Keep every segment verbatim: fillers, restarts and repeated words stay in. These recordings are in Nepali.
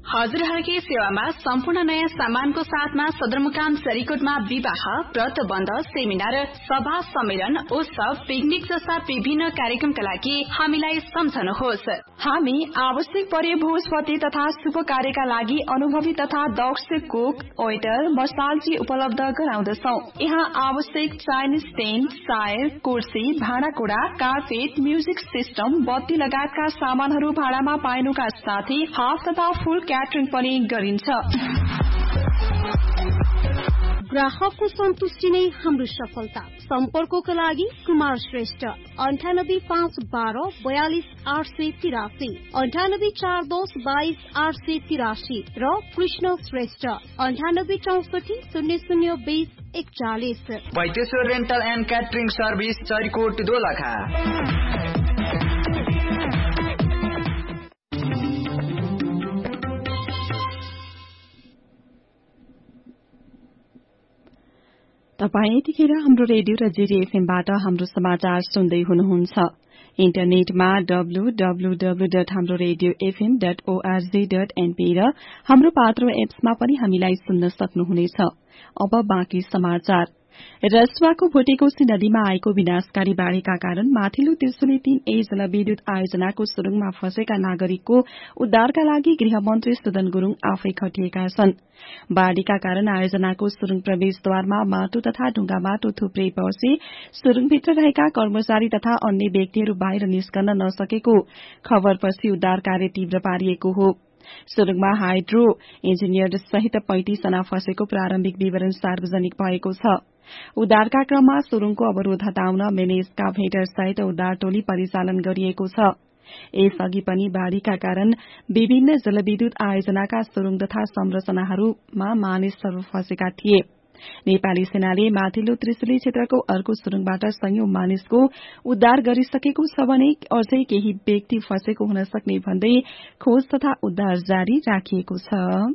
हजुरहरूकै सेवामा सम्पूर्ण नयाँ सामानको साथमा सदरमुकाम सरीकोटमा विवाह, व्रतबन्ध, सेमिनार, सभा, सम्मेलन, उत्सव, पिकनिक जस्ता विभिन्न कार्यक्रमका लागि हामीलाई सम्झनुहोस्। हामी आवश्यक परे भोजपति तथा शुभ कार्यका लागि अनुभवी तथा दक्ष कुक, वेटर, मसालजी उपलब्ध गराउँदछौ। यहाँ आवश्यक चाइनिज टेन्ट, सायर, कुर्सी, भाँडाकुँडा, कार्पेट, म्युजिक सिस्टम, बत्ती लगायतका सामानहरू भाडामा पाइनुका साथै हाफ तथा फुल क्याटरिङ पनि गरिन्छ। ग्राहकको सन्तुष्टि नै हाम्रो सफलता। सम्पर्कको लागि कुमार श्रेष्ठ अन्ठानब्बे पाँच बाह्र बयालिस आठ सय तिरासी, अन्ठानब्बे चार दस बाइस आठ सय तिरासी र कृष्ण श्रेष्ठ अन्ठानब्बे चौसठी शून्य शून्य बीस एकचालिस। पैतेश्वर rental and catering service, Charikot, Dolakha. तपाईँ यतिखेर हाम्रो रेडियो र जेडीएफएमबाट हाम्रो समाचार सुन्दै हुनुहुन्छ। इन्टरनेटमा डब्लु डब्लु डब्लु डट हाम्रो radio FM dot ORG dot NP र हाम्रो पात्रो एप्समा पनि हामीलाई सुन्न सक्नुहुनेछ। अब बाँकी समाचार। रसुवाको भोटेकोशी नदीमा आएको विनाशकारी बाढ़ीका कारण माथिल्लो त्रिशुली तीन ए जलविद्युत आयोजनाको सुरुङमा फँसेका नागरिकको उद्धारका लागि गृहमन्त्री सुदन गुरूङ आफै खटिएका छन्। बाढ़ीका कारण आयोजनाको सुरुङ प्रवेशद्वारमा माटो तथा ढुंगा माटो थुप्रै पर्से सुरुङभित्र रहेका कर्मचारी तथा अन्य व्यक्तिहरू बाहिर निस्कन नसकेको खबरपछि उद्धार कार्य तीव्र पारिएको हो। सुरुङमा हाइड्रो इन्जिनियर सहित पैंतिस जना फँसेको प्रारम्भिक विवरण सार्वजनिक भएको छ। उद्धारका क्रममा सुरुङको अवरोध हटाउन मेनेजका भेटर सहित उद्धार टोली परिचालन गरिएको छ। यसअघि पनि बाढ़ीका कारण विभिन्न जलविद्युत आयोजनाका सुरुङ तथा संरचनाहरूमा मानिसहरू फँसेका थिए। नेपाली सेनाले माथिल्लो त्रिशुली क्षेत्रको अर्को सुरुङबाट सयौं मानिसको उद्धार गरिसकेको छ भने अझै केही व्यक्ति फँसेको हुन सक्ने भन्दै खोज तथा उद्धार जारी राखिएको छ।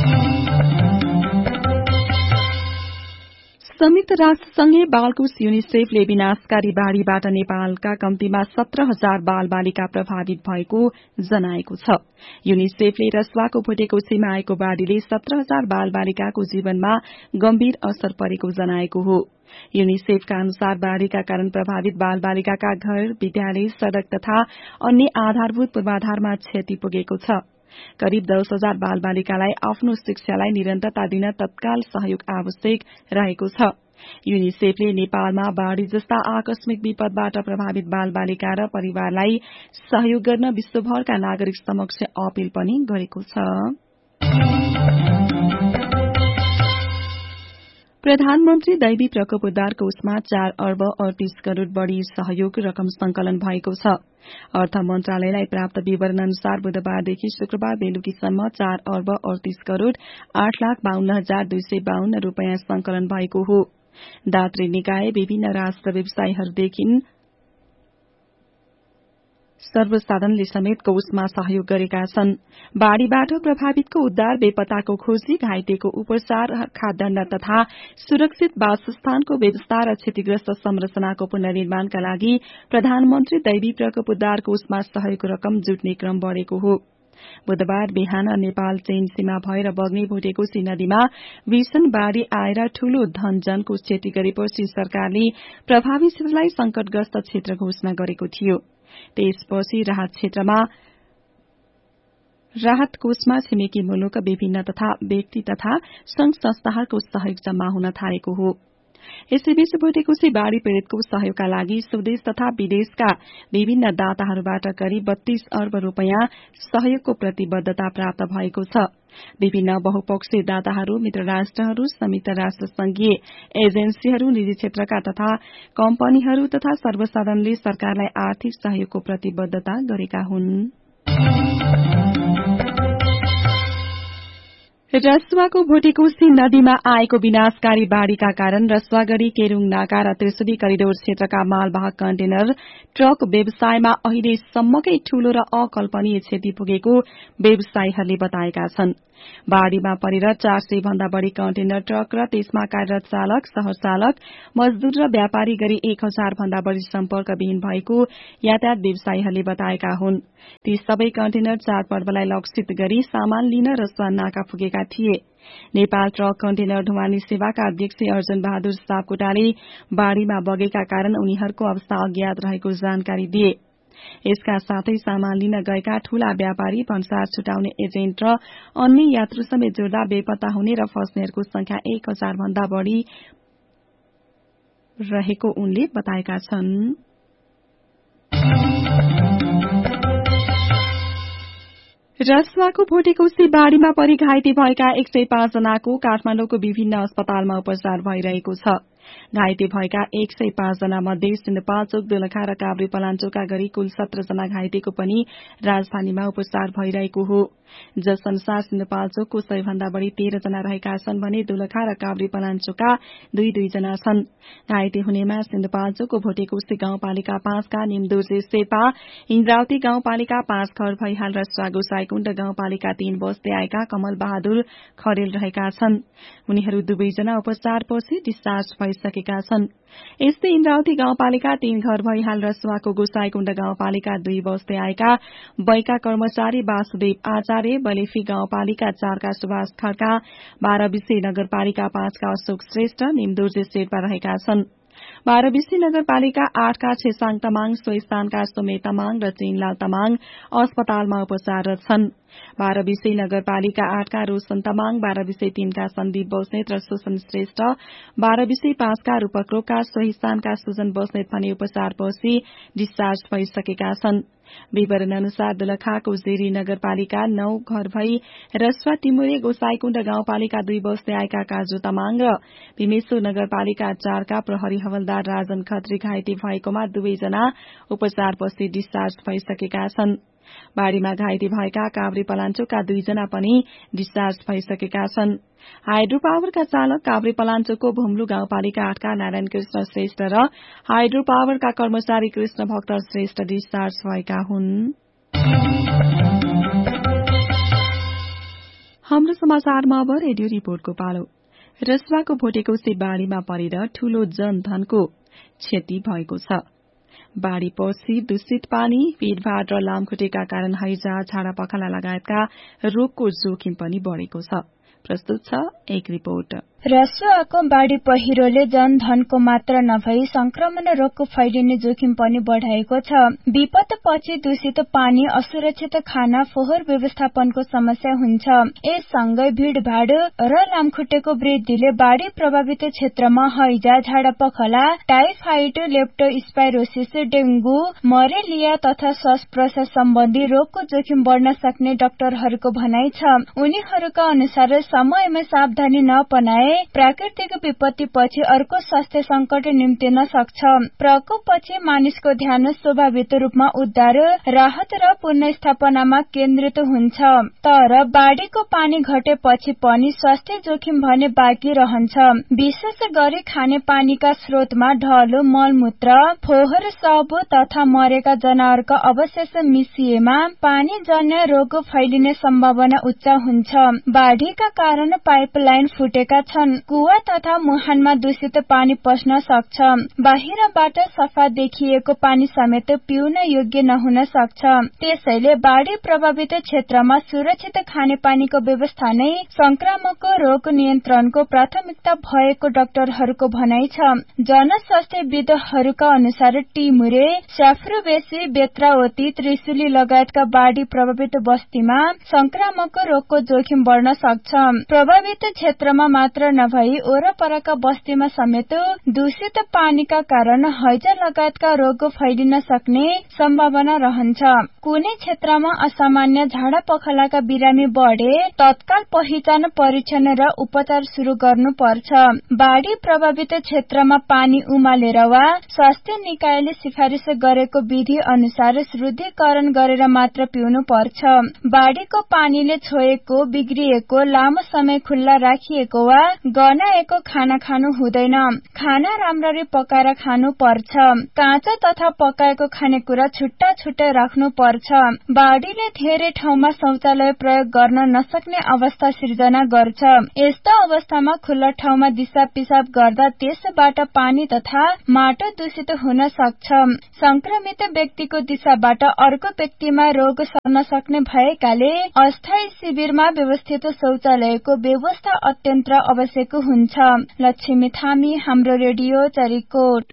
संयुक्त राष्ट्रसंघीय बालकोष युनिसेफले विनाशकारी बाढ़ीबाट नेपालका कम्तीमा सत्र हजार बाल बालिका प्रभावित भएको जनाएको छ। युनिसेफले रसुवाको भोटेकोशीमा आएको बाढ़ीले सत्र हजार बाल बालिकाको जीवनमा गम्भीर असर परेको जनाएको हो। युनिसेफका अनुसार बाढ़ीका कारण प्रभावित बाल बालिकाका घर, विद्यालय, सड़क तथा अन्य आधारभूत पूर्वाधारमा क्षति पुगेको छ। करिब दस हजार बाल बालिकालाई आफ्नो शिक्षालाई निरन्तरता दिन तत्काल सहयोग आवश्यक रहेको छ। युनिसेफले नेपालमा बाढ़ी जस्ता आकस्मिक विपदबाट प्रभावित बाल बालिका र परिवारलाई सहयोग गर्न विश्वभरका नागरिक समक्ष अपील पनि गरेको छ। प्रधानमन्त्री दैवी प्रकोप उद्धार कोषमा चार अर्ब अडतीस करोड़ बढ़ी सहयोग रकम संकलन भएको छ। अर्थ मन्त्रालयलाई प्राप्त विवरण अनुसार बुधबारदेखि शुक्रबार बेलुकीसम्म चार अर्ब अडतीस करोड़ आठ लाख बाहन्न हजार दुई सय बाहन्न रूपियाँ संकलन भएको हो। दात्री निकाय, विभिन्न राष्ट्र व्यवसायीहरूदेखि सर्वसाधारणले समेत कोषमा सहयोग गरेका छन्। बाढ़ीबाट प्रभावितको उद्धार, बेपत्ताको खोजी, घाइतेको उपचार, खाद्यान्न तथा सुरक्षित वासस्थानको व्यवस्था र क्षतिग्रस्त संरचनाको पुनर्निर्माणका लागि प्रधानमन्त्री दैवी प्रकोप उद्धार कोषमा सहयोग रकम जुट्ने क्रम बढ़ेको हो। बुधबार बिहान नेपाल चीन सीमा भएर बग्ने भोटेकोशी नदीमा भीषण बाढ़ी आएर ठूलो धनजनको क्षति गरेपछि सरकारले प्रभावित क्षेत्रलाई संकटग्रस्त क्षेत्र घोषणा गरेको थियो। त्यसपछि राहत क्षेत्रमा राहत कोषमा छिमेकी मुलुक, विभिन्न तथा व्यक्ति तथा संघ संस्थाहरूको सहयोग जम्मा हुन थालेको हो। यसैबीच भोटेकोशी बाढ़ी पीड़ितको सहयोगका लागि स्वदेश तथा विदेशका विभिन्न दाताहरूबाट करिब बत्तीस अर्ब रूपियाँ सहयोगको प्रतिबद्धता प्राप्त भएको छ। विभिन्न बहुपक्षीय दाताहरू, मित्र राष्ट्रहरू, संयुक्त राष्ट्र संघीय एजेन्सीहरू, निजी क्षेत्रका तथा कम्पनीहरू तथा सर्वसाधारणले सरकारलाई आर्थिक सहयोगको प्रतिबद्धता गरेका हुन्। रसुवाको भोटेकोशी नदीमा आएको विनाशकारी बाढ़ीका कारण रसुवागढ़ी केरूङ नाका र त्रिशुली करिडोर क्षेत्रका मालवाहक कन्टेनर ट्रक व्यवसायमा अहिलेसम्मकै ठूलो र अकल्पनीय क्षति पुगेको व्यवसायीहरूले बताएका छन्। बाढ़ीमा परेर चार सय भन्दा बढ़ी कन्टेनर ट्रक र त्यसमा कार्यरत चालक, सहचालक, मजदूर र व्यापारी गरी एक हजार भन्दा बढ़ी सम्पर्कविहीन भएको यातायात व्यवसायीहरूले बताएका हुन्। ती सबै कन्टेनर चाडपर्वलाई लक्षित गरी सामान लिन रसुवा नाका पुगेका थिए। नेपाल ट्रक कन्टेनर ढुवानी सेवाका अध्यक्ष अर्जुन बहादुर सापकोटाले बाढ़ीमा बगेका कारण उनीहरूको अवस्था अज्ञात रहेको जानकारी दिए। यसका साथै सामान लिन गएका ठूला व्यापारी, भन्सार छुटाउने एजेन्ट र अन्य यात्रु समेत जोड्दा बेपत्ता हुने र फस्नेहरूको संख्या एक हजार भन्दा बढ़ी रहेको उनले बताएका छन्। रसुवाको भोटेकोशी बाढ़ीमा परि घाइते भएका एक सय पाँच जनाको काठमाडौँको विभिन्न अस्पतालमा उपचार भइरहेको छ। घाइते भएका एक सय पाँच जना मध्ये सिन्धुपाल्चोक, दोलखा र काभ्रे पलाञ्चोकका गरी कुल सत्र जना घाइतेको पनि राजधानीमा उपचार भइरहेको हो। जस अनुसार सिन्धुपाल्चोकको सय भन्दा बढ़ी तेह्र जना रहेका छन् भने दोलखा र काभ्रे पलाञ्चोकका दुई दुई जना छन्। घाइते हुनेमा सिन्धुपाल्चोकको भोटेकोशी गाउँपालिका पाँचका निमदोर्जे शेर्पा, इन्द्रावती गाउँपालिका पाँच घर भइहाल र गोसाईकुण्ड गाउँपालिका तीन बस्दै आएका कमल बहादुर खरेल रहेका छन्। उनीहरू दुवैजना उपचारपछि डिस्चार्ज भइसकेका छन्। यस्तै इन्द्रावती गाउँपालिका तीन घर भइहाल रसुवाको गोसाईकुण्ड गाउँपालिका दुई बस्दै आएका बैका कर्मचारी वासुदेव आचार्य, बलेफी गाउँपालिका चारका सुभाष खड्का, बाह्रविसे नगरपालिका पाँचका अशोक श्रेष्ठ, निमदोर्जे शेर्पा रहेका छन्। बाह्रविसे नगरपालिका आठका छेसाङ तमाङ, सोइस्तानका सोमे तमाङ र चेनलाल तमाङ अस्पतालमा उपचाररत छन्। बाह्रविसे नगरपालिका आठका रोशन तमाङ, बाह्रविसे तीनका सन्दीप बस्नेत र सुसन श्रेष्ठ, बाह्रविसे पाँचका रूपक रोका, सोहिस्तानका सुजन बस्नेत भने उपचारपछि डिस्चार्ज भइसकेका छन्। विवरण अनुसार दोलखाको जेरी नगरपालिका नौ घर भई रसुवा टिमुरे गोसाईकुण्ड गाउँपालिका दुई बस्दै आएका काजु तमाङ र भीमेश्वर नगरपालिका चारका प्रहरी हवलदार राजन खत्री घाइते भएकोमा दुवैजना उपचारपछि डिस्चार्ज भइसकेका छन्। बाढ़ीमा घाइते भएका काभ्रे पलाञ्चोकका दुईजना पनि डिस्चार्ज भइसकेका छन्। हाइड्रो पावरका चालक काभ्रे पलाञ्चोकको भुम्लु गाउँपालिका आठका नारायण कृष्ण श्रेष्ठ र हाइड्रो पावरका कर्मचारी कृष्ण भक्त श्रेष्ठ डिस्चार्ज भएका हुन्। हाम्रो समाचारमा अब रेडियो रिपोर्टको पालो। रसुवाको भोटेकोशी बाढ़ीमा परेर ठूलो जनधनको क्षति भएको छ। बाढ़ीपछि दूषित पानी, भीड़भाड़ र लामखुट्टेका कारण हैजा, झाडा पखाला लगायतका रोगको जोखिम पनि बढ़ेको छ। प्रस्तुत छ एक रिपोर्ट। रसुवाको बाढ़ी पहिरोले जनधनको मात्र नभई संक्रमण रोगको फैलिने जोखिम पनि बढ़ाएको छ। विपदपछि दूषित पानी, असुरक्षित खाना, फोहोर व्यवस्थापनको समस्या हुन्छ। यससँगै भीड़भाड़ र लामखुट्टेको वृद्धिले बाढ़ी प्रभावित क्षेत्रमा हैजा, झाडा पखला, टाइफाइड, लेप्टोस्पाइरोसिस, डेंगू, मलेरिया तथा श्वास प्रश्वास सम्बन्धी रोगको जोखिम बढ़न सक्ने डाक्टरहरूको भनाइ छ। उनीहरूका अनुसार समयमा सावधानी नअपनाए प्राकृतिक विपत्तिपछि अर्को स्वास्थ्य संकट निम्तिन सक्छ। प्रकोपपछि मानिसको ध्यान स्वाभाविक रूपमा उद्धार, राहत र पुनर्स्थापनामा केन्द्रित हुन्छ। तर बाढ़ीको पानी घटेपछि पनि स्वास्थ्य जोखिम भने बाँकी रहन्छ। विशेष गरी खाने पानीका स्रोतमा ढल, मलमूत्र, फोहोर शव तथा मरेका जनावरका अवशेष मिसिएमा पानीजन्य रोग फैलिने सम्भावना उच्च हुन्छ। बाढ़ीका कारण पाइपलाइन फुटेका छन्। कुवा तथा मुहानमा दूषित पानी पस्न सक्छ। बाहिरबाट सफा देखिएको पानी समेत पिउन योग्य नहुन सक्छ। त्यसैले बाढ़ी प्रभावित क्षेत्रमा सुरक्षित खानेपानीको व्यवस्था नै संक्रामक रोग नियन्त्रणको प्राथमिकता भएको डाक्टरहरूको भनाइ छ। जनस्वास्थ्यविदहरूका अनुसार टिमुरे, स्याफ्रुबेसी, बेत्रावती, त्रिशुली लगायतका बाढ़ी प्रभावित बस्तीमा संक्रामक रोगको जोखिम बढ़न सक्छ। प्रभावित क्षेत्रमा मात्र नभई वरपरका बस्तीमा समेत दूषित पानीका कारण हैजा लगायतका रोग फैलिन सक्ने सम्भावना रहन्छ। कुनै क्षेत्रमा असामान्य झाडा पखालाका बिरामी बढे तत्काल पहिचान, परीक्षण र उपचार शुरू गर्नुपर्छ। बाढ़ी प्रभावित क्षेत्रमा पानी उमालेर वा स्वास्थ्य निकायले सिफारिस गरेको विधि अनुसार शुद्धिकरण गरेर मात्र पिउनु पर्छ। बाढ़ीको पानीले छोएको, बिग्रिएको, लामो समय खुल्ला राखिएको वा गनाएको खाना खानु हुँदैन। खाना राम्ररी पकाएर खानु पर्छ। काँचो तथा पकाएको खानेकुरा छुट्टा छुट्टै राख्नु पर्छ। बाढ़ीले धेरै ठाउँमा शौचालय प्रयोग गर्न नसक्ने अवस्था सिर्जना गर्छ। यस्तो अवस्थामा खुल्ला ठाउँमा दिशा पिसाब गर्दा त्यसबाट पानी तथा माटो दूषित हुन सक्छ। संक्रमित व्यक्तिको दिशाबाट अर्को व्यक्तिमा रोग सर्न सक्ने भएकाले अस्थायी शिविरमा व्यवस्थित शौचालयको व्यवस्था अत्यन्त आवश्यक हुन्छ। लक्ष्मी थामी, हाम्रो रेडियो चरीकोट।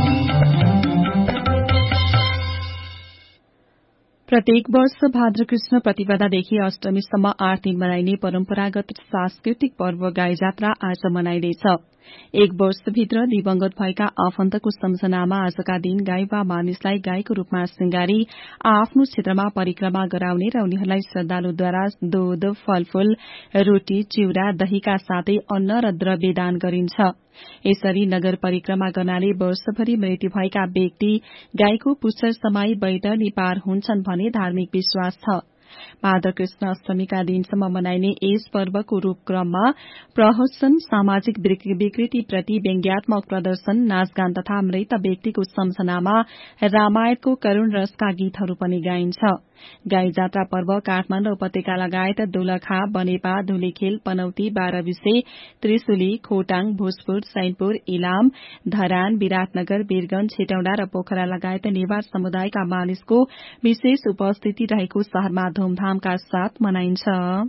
प्रत्येक वर्ष भाद्र कृष्ण प्रतिपदादेखि अष्टमीसम्म आठ दिन मनाइने परम्परागत सांस्कृतिक पर्व गाई जात्रा आज मनाइँदैछ। एक वर्षभित्र दिवंगत भएका आफन्तको सम्झनामा आजका दिन गाई वा मानिसलाई गाईको रूपमा सिंगारी आफ्नो क्षेत्रमा परिक्रमा गराउने र उनीहरूलाई श्रद्धालुद्वारा दूध, फलफूल, रोटी, चिउरा, दहीका साथै अन्न र द्रव्य दान गरिन्छ। यसरी नगर परिक्रमा गर्नाले वर्षभरि मृत्यु भएका व्यक्ति गाईको पुच्छर समाई बैतरणी पार हुन्छन् भन्ने धार्मिक विश्वास छ। भाद्र कृष्ण अष्टमीका दिनसम्म मनाइने यस पर्वको रूपक्रममा प्रहसन, सामाजिक विकृतिप्रति व्यङ्ग्यात्मक प्रदर्शन, नाचगान तथा मृत व्यक्तिको सम्झनामा रामायणको करूण रसका गीतहरू पनि गाइन्छ। गाई जात्रा पर्व काठमाडौँ उपत्यका लगायत दोलखा, बनेपा, धुलीखेल, पनौती, बाह्रविसे, त्रिशुली, खोटाङ, भोजपुर, सैनपुर, इलाम, धरान, विराटनगर, वीरगंज, हेटौँडा र पोखरा लगायत नेवार समुदायका मानिसको विशेष उपस्थिति रहेको शहरमा धूमधामका साथ मनाइन्छ।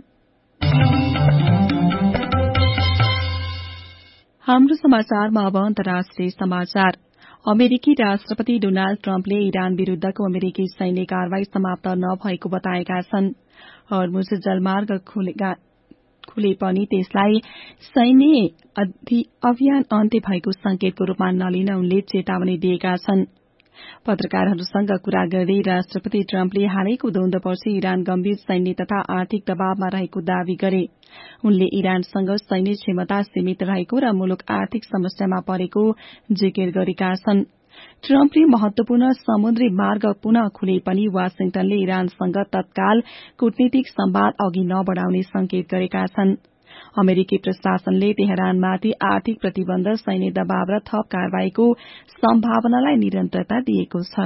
हाम्रो समाचारमा अब अन्तर्राष्ट्रिय समाचार। अमेरिकी राष्ट्रपति डोनाल्ड ट्रम्पले इरान विरूद्धको अमेरिकी सैन्य कारवाही समाप्त नभएको बताएका छन्। हर्मुज जलमार्ग खुले पनि त्यसलाई सैन्य अभियान अन्त्य भएको संकेतको रूपमा नलिन उनले चेतावनी दिएका छन्। पत्रकारहरूसँग कुरा गर्दै राष्ट्रपति ट्रम्पले हालैको द्वन्द्वपछि इरान गम्भीर सैन्य तथा आर्थिक दबावमा रहेको दावी गरे। उनले इरानसँग सैन्य क्षमता सीमित रहेको र मुलुक आर्थिक समस्यामा परेको जिकिर गरेका छन्। ट्रम्पले महत्वपूर्ण समुद्री मार्ग पुनः खुले पनि वाशिंटनले इरानसँग तत्काल कूटनीतिक संवाद अघि नबढ़ाउने संकेत गरेका छन्। अमेरिकी प्रशासनले तेहरानमाथि आर्थिक प्रतिबन्ध, सैन्य दबाव र थप कारवाहीको सम्भावनालाई निरन्तरता दिएको छ।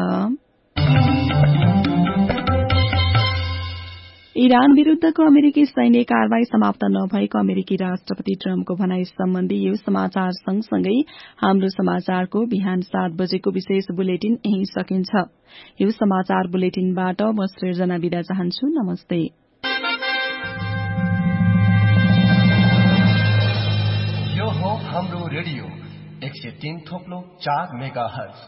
इरान विरूद्धको अमेरिकी सैन्य कारवाही समाप्त नभएको अमेरिकी राष्ट्रपति ट्रम्पको भनाई सम्बन्धी यो समाचार सँगसँगै हाम्रो समाचारको बिहान सात बजेको विशेष बुलेटिन यही सकिन्छ। यो समाचार बुलेटिनबाट म सृजना बिदा चाहन्छु। नमस्ते। यो हो हाम्रो रेडियो एक सय तीन थोप्लो चार मेगा हर्ज।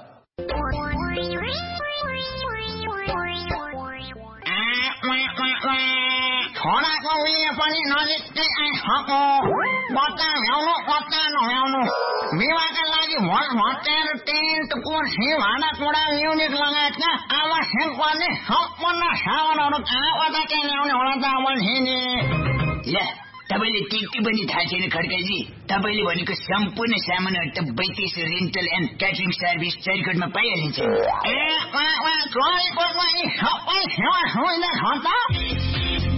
छोराको उयो पनि नजिकै आइसक्यो। बच्चा भ्याउनु, बच्चा नभ्याउनु, विवाहका लागि भोट भट्याएर टेन्ट, कुर्सी, भाँडाकुँडा, म्युजिक लगायतका आवश्यक पर्ने सम्पूर्ण सामानहरू कहाँबाट चाहिँ ल्याउने होला त अब छिने? ल तपाईँले टिकटी पनि थाहा छैन खड्काजी? तपाईँले भनेको सम्पूर्ण सामानहरू त बैतेस रेन्टल एन्ड क्याटरिङ सर्भिस चरीकोटमा पाइहालिन्छ। ए चरीकोटमा यी सबै सेवा सुविधा छ त?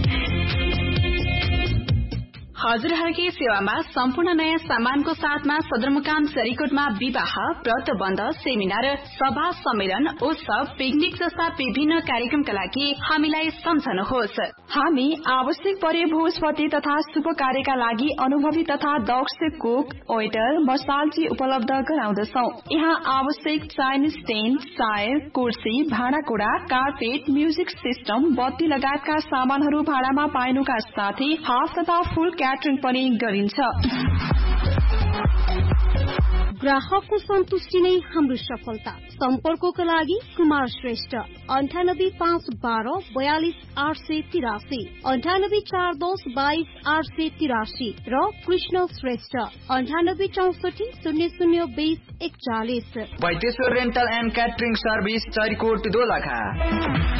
हजुरहरूकै सेवामा सम्पूर्ण नयाँ सामानको साथमा सदरमुकाम चरीकोटमा विवाह, व्रतबन्ध, सेमिनार, सभा, सम्मेलन, उत्सव, पिकनिक जस्ता विभिन्न कार्यक्रमका लागि हामीलाई सम्झनुहोस्। हामी आवश्यक परे भोजपति तथा शुभ कार्यका लागि अनुभवी तथा दक्ष कुक, वेटर, मसालजी उपलब्ध गराउँदछौ। यहाँ आवश्यक चाइनिज टेन्ट, चायर, कुर्सी, भाँडाकुँडा, कार्पेट, म्युजिक सिस्टम, बत्ती लगायतका सामानहरू भाडामा पाइनुका साथै हाफ तथा फुल क्याटरिङ पनि गरिन्छ। ग्राहकको सन्तुष्टि नै हाम्रो सफलता। सम्पर्कको लागि कुमार श्रेष्ठ अन्ठानब्बे पाँच बाह्र बयालिस आठ सय तिरासी अन्ठानब्बे चार दस बाइस आठ सय तिरासी र कृष्ण श्रेष्ठ अन्ठानब्बे चौसठी शून्य शून्य बीस एकचालिस। वैदेश्वर rental and catering service Charikot Dolakha.